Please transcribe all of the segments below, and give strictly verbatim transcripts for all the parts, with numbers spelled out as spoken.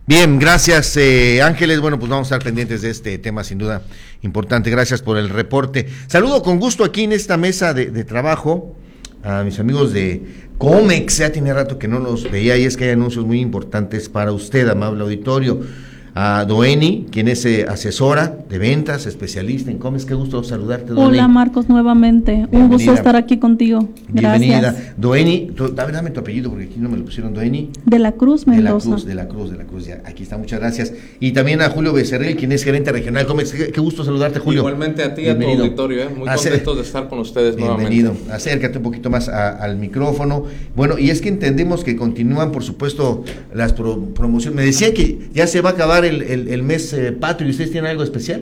Bien, gracias eh, Ángeles. Bueno, pues vamos a estar pendientes de este tema sin duda importante. Gracias por el reporte. Saludo con gusto aquí en esta mesa de, de trabajo a mis amigos de Comex. Ya tiene rato que no los veía y es que hay anuncios muy importantes para usted, amable auditorio. A Doeni, quien es eh, asesora de ventas, especialista en Comex. Qué gusto saludarte, Doeni. Hola, Marcos, nuevamente. Bienvenida. Un gusto estar aquí contigo. Gracias. Bienvenida. Doeni, tu, dame, dame tu apellido porque aquí no me lo pusieron. Doeni. De la Cruz, Mendoza. De la Cruz, de la Cruz, de la Cruz. Ya, aquí está, muchas gracias. Y también a Julio Becerril, quien es gerente regional de Comex. Qué, qué gusto saludarte, Julio. Igualmente a ti y a tu auditorio. ¿eh? Muy Acer... contentos de estar con ustedes Bienvenido. nuevamente. Acércate un poquito más a, al micrófono. Bueno, y es que entendemos que continúan, por supuesto, las pro, promociones. Me decían que ya se va a acabar el, el, el mes Eh, Patrio, ¿y ustedes tienen algo especial?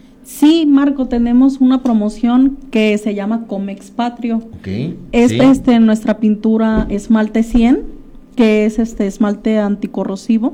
Sí, Marco, tenemos una promoción que se llama Comex Patrio. Okay, es sí. este nuestra pintura esmalte cien, que es este esmalte anticorrosivo.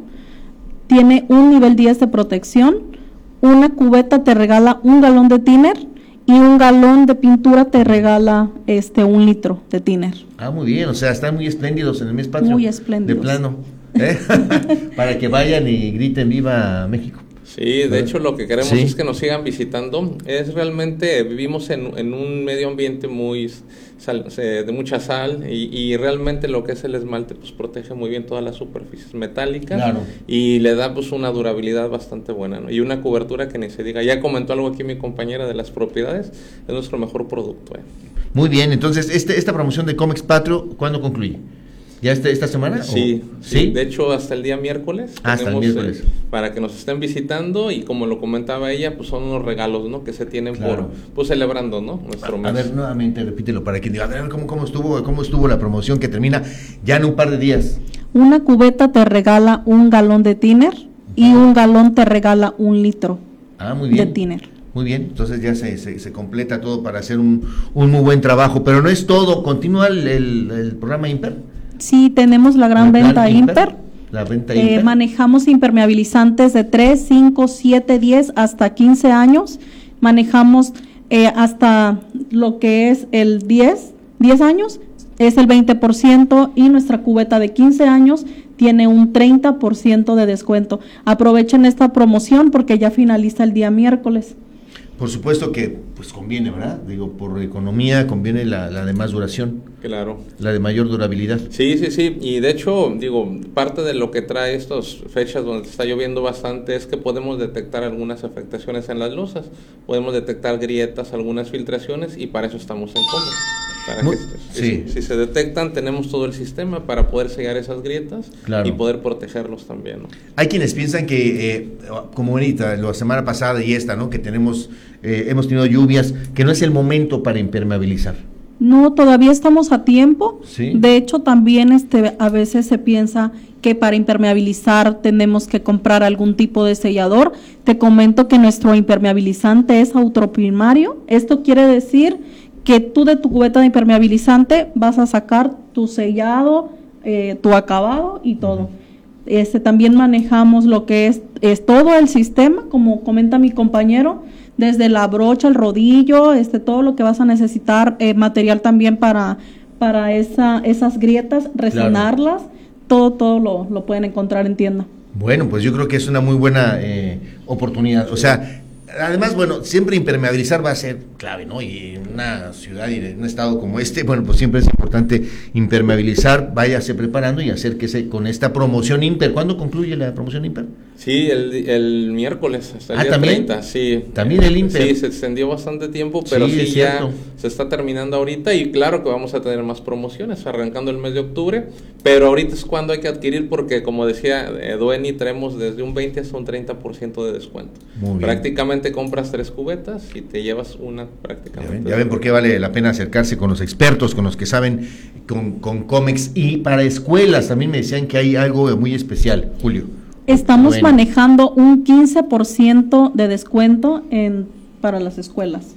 Tiene un nivel diez de protección, una cubeta te regala un galón de thinner y un galón de pintura te regala este un litro de thinner. Ah, muy bien, o sea, están muy espléndidos en el mes Patrio. Muy espléndidos. De plano. ¿Eh? Para que vayan y griten viva México. Sí, de hecho lo que queremos sí. es que nos sigan visitando. Es realmente, vivimos en, en un medio ambiente muy sal, de mucha sal y, y realmente lo que es el esmalte pues protege muy bien todas las superficies metálicas, claro. Y le da pues una durabilidad bastante buena, ¿no? Y una cobertura que ni se diga. Ya comentó algo aquí mi compañera de las propiedades, es nuestro mejor producto. ¿eh? Muy bien, entonces este, esta promoción de Comex Patrio, ¿cuándo concluye? ¿Ya este, esta semana? Sí, sí, sí, de hecho hasta el día miércoles. Ah, hasta el miércoles. Eh, para que nos estén visitando y como lo comentaba ella, pues son unos regalos, ¿no? Que se tienen claro. por, pues celebrando, ¿no? Nuestro a, mes. A ver, nuevamente, repítelo para quien diga, a ver, ¿cómo, cómo estuvo, cómo estuvo la promoción que termina ya en un par de días? Una cubeta te regala un galón de thinner y ah. un galón te regala un litro ah, muy bien. de thinner. Muy bien, entonces ya se, se, se completa todo para hacer un, un muy buen trabajo, pero no es todo, continúa el, el, el programa Imper. Sí, tenemos la gran venta Imper. Imper. La venta eh, Imper. Manejamos impermeabilizantes de tres, cinco, siete, diez hasta quince años. Manejamos eh, hasta lo que es el diez, diez años, es el veinte por ciento y nuestra cubeta de quince años tiene un treinta por ciento de descuento. Aprovechen esta promoción porque ya finaliza el día miércoles. Por supuesto que pues conviene, ¿verdad? Digo, por economía conviene la, la de más duración. Claro. La de mayor durabilidad. Sí, sí, sí. Y de hecho, digo, parte de lo que trae estas fechas donde está lloviendo bastante es que podemos detectar algunas afectaciones en las losas. Podemos detectar grietas, algunas filtraciones y para eso estamos en Comex. Para Muy, que sí. si, si se detectan, tenemos todo el sistema para poder sellar esas grietas claro. y poder protegerlos también, ¿no? Hay quienes piensan que, eh, como ahorita, la semana pasada y esta, ¿no? Que tenemos, eh, hemos tenido lluvias, que no es el momento para impermeabilizar. No, todavía estamos a tiempo. ¿Sí? De hecho, también este, a veces se piensa que para impermeabilizar tenemos que comprar algún tipo de sellador. Te comento que nuestro impermeabilizante es autoprimario. Esto quiere decir que tú de tu cubeta de impermeabilizante vas a sacar tu sellado, eh, tu acabado y todo. Uh-huh. Este, también manejamos lo que es, es todo el sistema, como comenta mi compañero, desde la brocha, el rodillo, este, todo lo que vas a necesitar, eh, material también para, para esa, esas grietas, resinarlas, claro. todo, todo lo, lo pueden encontrar en tienda. Bueno, pues yo creo que es una muy buena eh, oportunidad, o sea, además, bueno, siempre impermeabilizar va a ser clave, ¿no? Y en una ciudad y en un estado como este, bueno, pues siempre es importante impermeabilizar, váyase preparando y acérquese con esta promoción Imper. ¿Cuándo concluye la promoción Imper? Sí, el, el miércoles, hasta el ah, día ¿también? treinta, sí. También el Imper. Sí, se extendió bastante tiempo, pero sí, sí ya se está terminando ahorita y claro que vamos a tener más promociones arrancando el mes de octubre, pero ahorita es cuando hay que adquirir porque, como decía eh, Doeni, traemos desde un veinte hasta un treinta por ciento de descuento. Muy bien. Prácticamente compras tres cubetas y te llevas una prácticamente. Ya ven, ya ven por qué vale la pena acercarse con los expertos, con los que saben, con, con Comex. Y para escuelas también me decían que hay algo muy especial, Julio. Estamos bueno. manejando un quince por ciento de descuento en para las escuelas.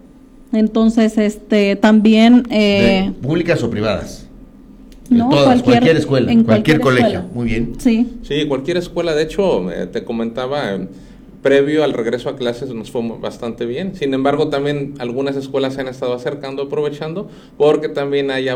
Entonces, este también... Eh, ¿públicas o privadas? No, todas, cualquier, cualquier escuela, en cualquier, cualquier colegio. Escuela. Muy bien. Sí. Sí, cualquier escuela. De hecho, eh, te comentaba... Eh, previo al regreso a clases nos fue bastante bien. Sin embargo, también algunas escuelas se han estado acercando, aprovechando, porque también hay